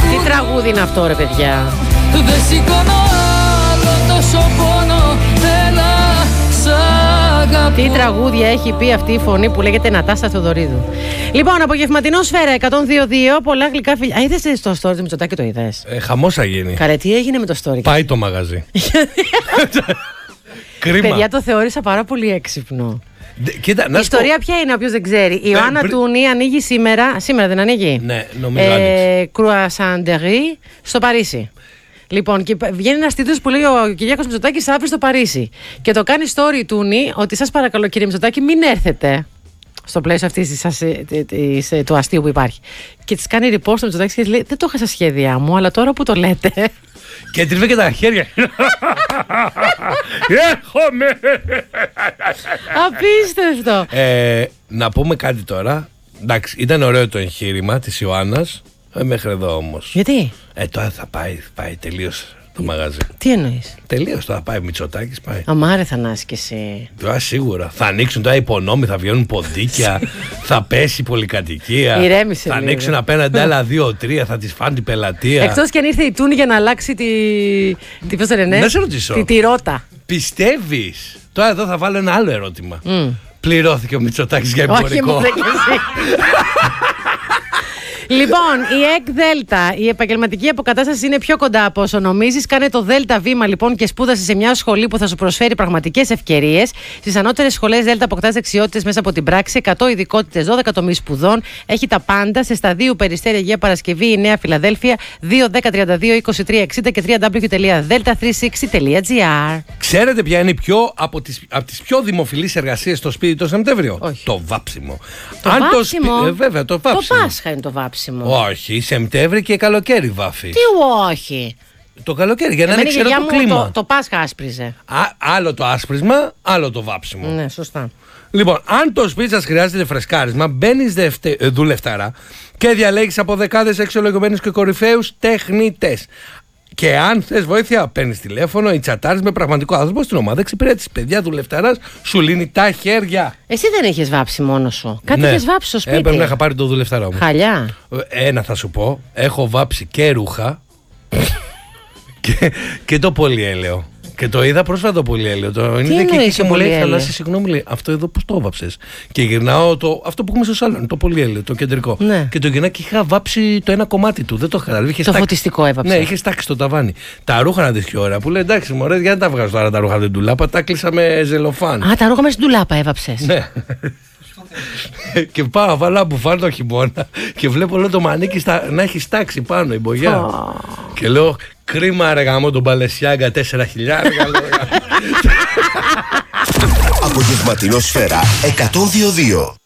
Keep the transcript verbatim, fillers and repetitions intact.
Τι τραγούδι είναι αυτό, ρε παιδιά? Δεν σηκώνω άλλο τόσο πόνο. Έλα, σ' αγαπώ. Τι τραγούδια έχει πει αυτή η φωνή που λέγεται Νατάσα Θεοδωρίδου. Λοιπόν, απογευματινό Σφαίρα εκατόν δύο δύο. Πολλά γλυκά φιλιά. Α, είδες το story του Μητσοτάκη, το είδες? Ε, χαμός θα γίνει. Καλέ, τι έγινε με το story? Πάει το μαγαζί. Κρίμα. Παιδιά, το θεώρησα πάρα πολύ έξυπνο. Δε, κοίτα, να η ιστορία ποια είναι, όποιος δεν ξέρει? Η Ιωάννα πρι... Τούνη ανοίγει σήμερα. Σήμερα δεν ανοίγει? Ναι, νομίζω ε, Κρουασαντερί στο Παρίσι. Λοιπόν, και βγαίνει ένας τίτλος που λέει ο Κυριάκος Μητσοτάκης αύριο στο Παρίσι. Και το κάνει story η Τούνη ότι σας παρακαλώ, κύριε Μητσοτάκη, μην έρθετε στο πλαίσιο αυτής της, του αστείου που υπάρχει. Και της κάνει repost ο Μητσοτάκης και της λέει: δεν το είχα στα σχέδιά μου, αλλά τώρα που το λέτε. Και τριβέ και τα χέρια. Έρχομαι. Απίστευτο. ε, να πούμε κάτι τώρα. Εντάξει, ήταν ωραίο το εγχείρημα της Ιωάννας. Ε, μέχρι εδώ όμως. Γιατί? Ε, τώρα θα πάει, πάει τελείως το μαγαζί. Τι εννοείς? Τελείως τώρα πάει, Μητσοτάκης πάει. Αμάρε Θανάση και εσύ. Τώρα σίγουρα. Θα ανοίξουν τώρα υπονόμοι, θα βγαίνουν ποντίκια, θα πέσει η πολυκατοικία. Ηρέμησε θα λίγο. ανοίξουν απέναντι άλλα δύο-τρία, θα τις φάνε την πελατεία. Εκτός κι αν ήρθε η Τούνη για να αλλάξει τη. Τι πώς το λένε? Να σε ρωτήσω. Τη, τη ρότα. Πιστεύεις? Τώρα εδώ θα βάλω ένα άλλο ερώτημα. Mm. Πληρώθηκε ο Μητσοτάκης για εμπορικό? Όχι, μου δεν και εσύ. Λοιπόν, η ΕΚ Δέλτα, η επαγγελματική αποκατάσταση είναι πιο κοντά από όσο νομίζεις. Κάνε το Δέλτα βήμα λοιπόν και σπούδασε σε μια σχολή που θα σου προσφέρει πραγματικές ευκαιρίες. Στις ανώτερες σχολές Δέλτα αποκτάς δεξιότητες μέσα από την πράξη, εκατό ειδικότητες, δώδεκα τομείς σπουδών. Έχει τα πάντα σε σταδίου Περιστέρι Αγία Παρασκευή, η Νέα Φιλαδέλφια, δύο δέκα τριάντα δύο είκοσι τρία εξήντα και double-u double-u double-u τελεία delta τριακόσια εξήντα τελεία gr. Ξέρετε ποια είναι πιο, από, τις, από τις πιο δημοφιλείς εργασίες στο σπίτι το Σεπτέμβριο? Όχι. Το βάψιμο. Το Αν βάψιμο? Το σπι... ε, βέβαια, το βάψιμο. Το Πάσχα είναι το βάψιμο. Όχι, Σεπτέμβρη και καλοκαίρι βάφει. Τι όχι? Το καλοκαίρι, για να είναι ξερό το κλίμα. Το, το Πάσχα άσπριζε. Α, άλλο το άσπρισμα, άλλο το βάψιμο. Ναι, σωστά. Λοιπόν, αν το σπίτι σας χρειάζεται φρεσκάρισμα, μπαίνεις δευτε... ε, δουλευταρά και διαλέγεις από δεκάδες αξιολογημένους και κορυφαίους τεχνητές. Και αν θες βοήθεια, παίρνεις τηλέφωνο ή τσατάρεις με πραγματικό άνθρωπο στην ομάδα εξυπηρέτησης. Παιδιά, δουλευταράς σου λύνει τα χέρια. Εσύ δεν έχεις βάψει μόνο σου. Κάτι ναι. έχεις βάψει στο σπίτι. Έπρεπε να είχα πάρει το δουλευταρά μου. Χαλιά. Ένα θα σου πω. Έχω βάψει και ρούχα και, και το πολυέλαιο. Και το είδα πρόσφατα το πολυέλαιο. Το είδε και εκεί και μου λέει: Θανάση, συγγνώμη, λέει, αυτό εδώ πώς το βάψες? Και γυρνάω το, αυτό που έχουμε στο σάλον, το πολυέλαιο, το κεντρικό. Ναι. Και το γυρνάω και είχα βάψει το ένα κομμάτι του. Δεν το είχα καταλάβει. Το στάξει. φωτιστικό έβαψε. Ναι, είχε στάξει στο ταβάνι. Τα ρούχα να δεις πιο ωραία. Που λέει: εντάξει, μωρέ, γιατί τα βγάζω τώρα τα ρούχα δεν ντουλάπα, τα κλείσα με ζελοφάν. Α, τα ρούχα μέσα στην ντουλάπα έβαψες. Ναι. Και πάω, βάλω μπουφάν το χειμώνα και βλέπω όλο το μανίκι στα, να έχει στάξει πάνω η μπογιά. Oh. Και λέω: κρίμα ρε γαμώ τον Μπαλεσιάγκα τέσσερα χιλιάδες. Απογευματινό Σφαίρα εκατόν δύο δύο.